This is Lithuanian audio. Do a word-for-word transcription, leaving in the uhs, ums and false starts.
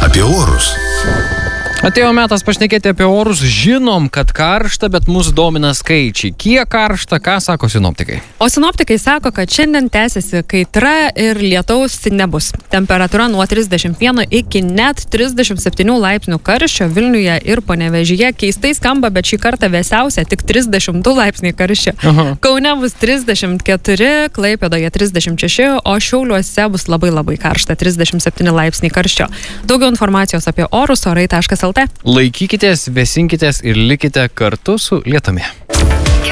apie orus. Atėjo metas pašnekėti apie orus. Žinom, kad karšta, bet mus domina skaičiai. Kiek karšta, ką sako sinoptikai? O sinoptikai sako, kad šiandien tęsiasi kaitra ir lietaus nebus. Temperatūra nuo trisdešimt vieno iki net trisdešimt septynių laipsnių karščio Vilniuje ir Panevėžyje. Keistai skamba, bet šį kartą vėsiausia tik trisdešimt du laipsniai karščio. Aha. Kaune bus trisdešimt keturi, Klaipėdoje trisdešimt šeši, o Šiauliuose bus labai labai karšta, trisdešimt septyni laipsniai karščio. Daugiau informacijos apie orus orai taškas el tė. Laikykitės, vėsinkitės ir likite kartu su lietumi.